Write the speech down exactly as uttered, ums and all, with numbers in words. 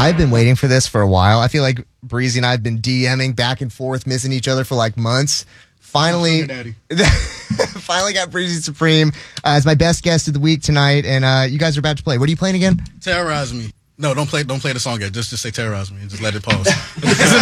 I've been waiting for this for a while. I feel like Breezy and I have been DMing back and forth, missing each other for like months. Finally, finally got Breezy Supreme uh, as my best guest of the week tonight, and uh, you guys are about to play. What are you playing again? Terrorize Me. No, don't play. Don't play the song yet. Just, just say "Terrorize Me" and just let it pause.